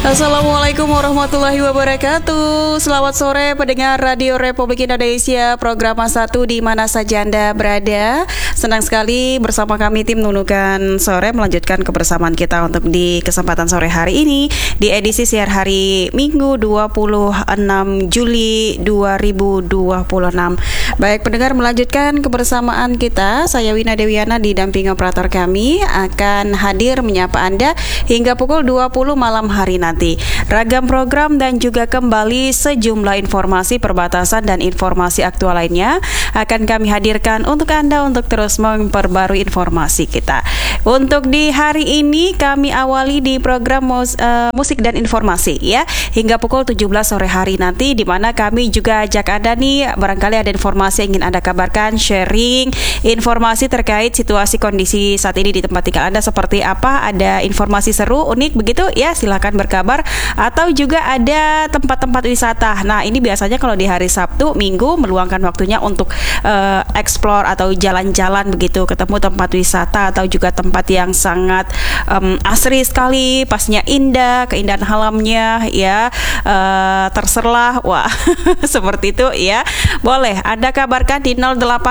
Assalamualaikum warahmatullahi wabarakatuh. Selamat sore pendengar Radio Republik Indonesia, program 1 di mana saja Anda berada. Senang sekali bersama kami tim Nunukan Sore melanjutkan kebersamaan kita untuk di kesempatan sore hari ini di edisi siar hari Minggu 26 Juli 2026. Baik pendengar, melanjutkan kebersamaan kita, saya Wina Dewiana didampingi operator kami akan hadir menyapa Anda hingga pukul 20 malam hari nanti. Ragam program dan juga kembali sejumlah informasi perbatasan dan informasi aktual lainnya akan kami hadirkan untuk Anda untuk terus memperbarui informasi kita. Untuk di hari ini kami awali di program musik dan informasi ya hingga pukul 17 sore hari nanti, di mana kami juga ajak Anda nih barangkali ada informasi yang ingin Anda kabarkan, sharing informasi terkait situasi kondisi saat ini di tempat tinggal Anda seperti apa, ada informasi seru unik begitu ya, silakan berkabar, atau juga ada tempat-tempat wisata. Nah ini biasanya kalau di hari Sabtu Minggu meluangkan waktunya untuk explore atau jalan-jalan begitu, ketemu tempat wisata atau juga tempat yang sangat asri sekali, pastinya indah, keindahan alamnya ya, terserlah wah seperti itu ya. Boleh Anda kabarkan di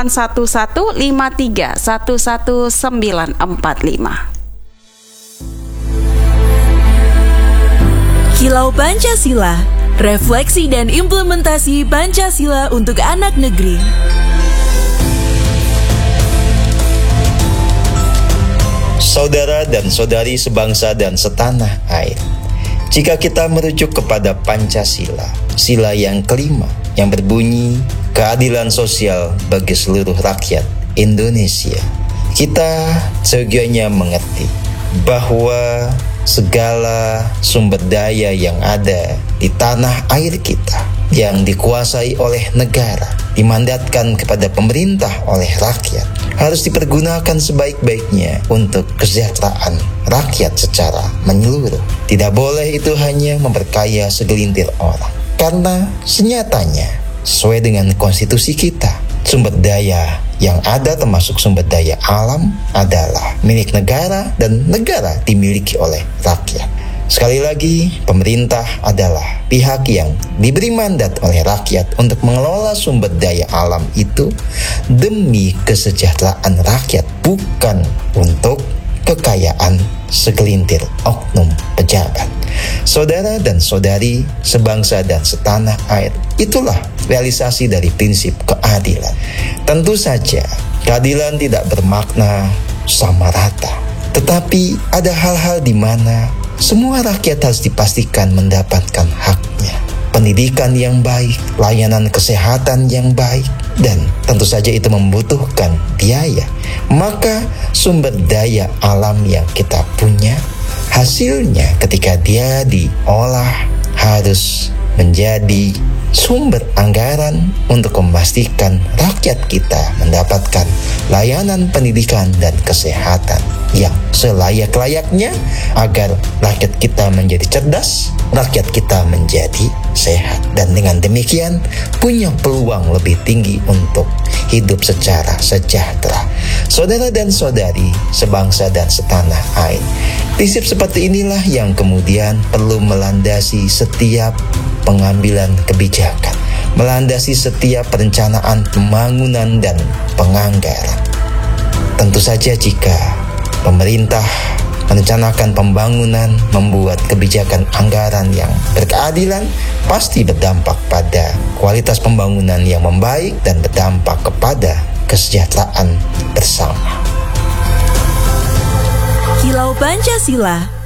0811531945. Kilau Pancasila, refleksi dan implementasi Pancasila untuk anak negeri. Saudara dan saudari sebangsa dan setanah air, jika kita merujuk kepada Pancasila, sila yang kelima yang berbunyi keadilan sosial bagi seluruh rakyat Indonesia, kita seyogianya mengerti bahwa segala sumber daya yang ada di tanah air kita yang dikuasai oleh negara, dimandatkan kepada pemerintah oleh rakyat, harus dipergunakan sebaik-baiknya untuk kesejahteraan rakyat secara menyeluruh. Tidak boleh itu hanya memperkaya segelintir orang, karena senyatanya sesuai dengan konstitusi kita, sumber daya yang ada termasuk sumber daya alam adalah milik negara dan negara dimiliki oleh rakyat. Sekali lagi, pemerintah adalah pihak yang diberi mandat oleh rakyat untuk mengelola sumber daya alam itu demi kesejahteraan rakyat, bukan untuk kekayaan segelintir oknum pejabat. Saudara dan saudari sebangsa dan setanah air, itulah realisasi dari prinsip keadilan. Tentu saja keadilan tidak bermakna sama rata, tetapi ada hal-hal di mana semua rakyat harus dipastikan mendapatkan haknya. Pendidikan yang baik, layanan kesehatan yang baik, dan tentu saja itu membutuhkan biaya. Maka sumber daya alam yang kita punya, hasilnya ketika dia diolah harus menjadi sumber anggaran untuk memastikan rakyat kita mendapatkan layanan pendidikan dan kesehatan yang selayak-layaknya agar rakyat kita menjadi cerdas, rakyat kita menjadi sehat, dan dengan demikian punya peluang lebih tinggi untuk hidup secara sejahtera. Saudara dan saudari sebangsa dan setanah air, prinsip seperti inilah yang kemudian perlu melandasi setiap pengambilan kebijakan, melandasi setiap perencanaan pembangunan dan penganggaran. Tentu saja jika pemerintah merencanakan pembangunan, membuat kebijakan anggaran yang berkeadilan, pasti berdampak pada kualitas pembangunan yang membaik dan berdampak kepada kesejahteraan bersama. Kilau Pancasila,